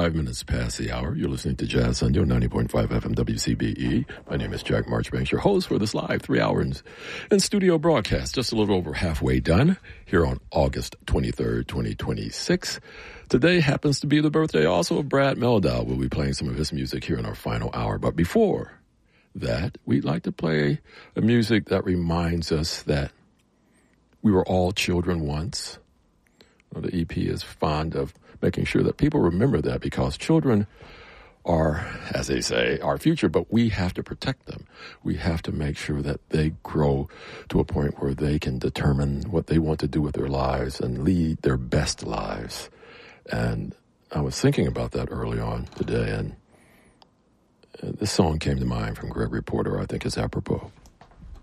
5 minutes past the hour. You're listening to Jazz Sunday on 90.5 FM WCBE. My name is Jack Marchbanks, your host for this live 3-hour in studio broadcast. Just a little over halfway done here on August 23rd, 2026. Today happens to be the birthday also of Brad Mehldau. We'll be playing some of his music here in our final hour. But before that, we'd like to play a music that reminds us that we were all children once. The EP is fond of making sure that people remember that, because children are, as they say, our future, but we have to protect them. We have to make sure that they grow to a point where they can determine what they want to do with their lives and lead their best lives. And I was thinking about that early on today, and this song came to mind from Gregory Porter. I think it's apropos.